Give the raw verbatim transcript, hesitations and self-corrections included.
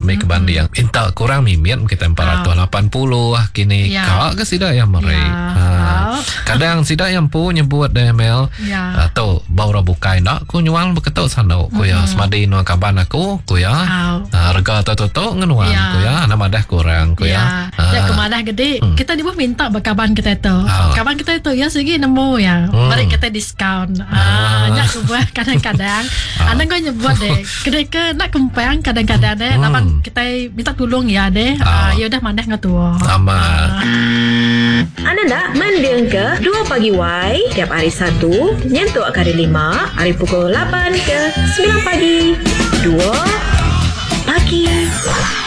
mi kebandi yang minta kurang mimit kita empat ratus lapan puluh kini Ya. kak ke sida yang meri. Ya. Ha. Kadang sida yang pu nyebut dah mel. Ya. Atau baura bukai nak ku nyual beketuk sana ku ya semadi no kaban aku ku ya. Au. Ha, harga toto ngenuan Ya. ku ya nama dah kurang ku ya. Ya, ya kemadah gede. Hmm. Kita ni pun minta berkaban kita itu. Ah. Kaban kita itu ya segi nemu ya. Hmm. Mari kita diskaun. Ah. Ah, nak buat kadang-kadang. Ah. Anak kau nyebut deh. Kedai ke nak kempang kadang-kadang deh. Hmm. Lapan kita minta tolong ya deh. Ah. Ah, ya udah mandah ngatua. Sama. Anda nak mendeng ke dua pagi Y tiap hari Sabtu nyentuh ke hari lima hari pukul lapan ke sembilan pagi. dua pagi.